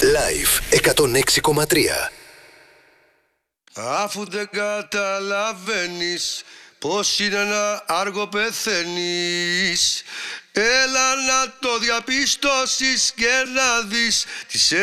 Live 106,3. Αφού δεν καταλαβαίνεις πως είναι να άργο πεθαίνεις, έλα να το διαπιστώσεις και να δεις τι σε